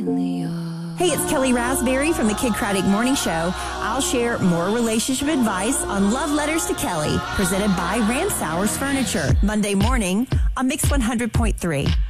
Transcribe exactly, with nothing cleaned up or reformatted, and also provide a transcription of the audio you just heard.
Hey, it's Kelly Raspberry from the Kid Craddock Morning Show. I'll share more relationship advice on Love Letters to Kelly, presented by Ramsauer's Furniture, Monday morning on Mix one hundred point three.